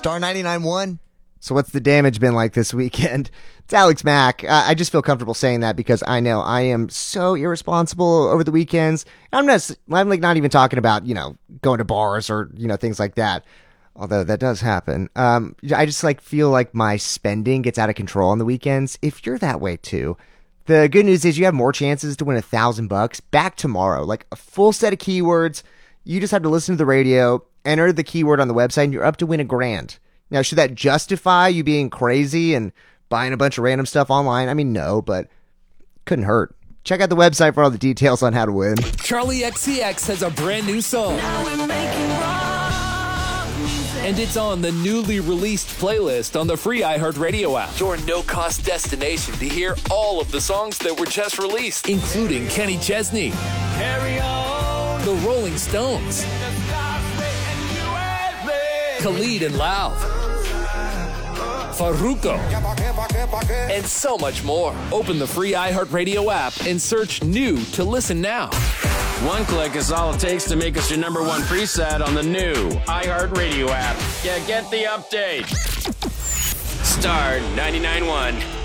Star 99.1. So what's the damage been like this weekend? It's Alex Mack. I just feel comfortable saying that because I know I am so irresponsible over the weekends. I'm like not even talking about, going to bars or, things like that. Although that does happen. I just feel like my spending gets out of control on the weekends. If you're that way too, the good news is you have more chances to win $1,000 back tomorrow. Like a full set of keywords. You just have to listen to the radio, enter the keyword on the website, and you're up to win $1,000. Now, should that justify you being crazy and buying a bunch of random stuff online? I mean, no, but couldn't hurt. Check out the website for all the details on how to win. Charlie XCX has a brand new song. And it's on the newly released playlist on the free iHeartRadio app. Your no-cost destination to hear all of the songs that were just released, including Kenny Chesney, Carry On, The Rolling Stones, Khalid and Lauv, Farruko, and so much more. Open the free iHeartRadio app and search New to listen now. One click is all it takes to make us your number one preset on the new iHeartRadio app. Yeah, get the update. Star 99.1.